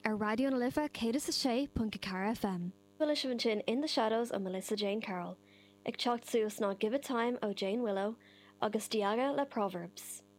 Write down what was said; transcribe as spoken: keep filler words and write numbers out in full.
ar Radio na Lifa cé sa sé punt Cara F M. Well is sin In the Shadows of Melissa Jane Carroll. Ag teacht suas ná Give It Time ó Jane Willow agus Diaga le Proverbs.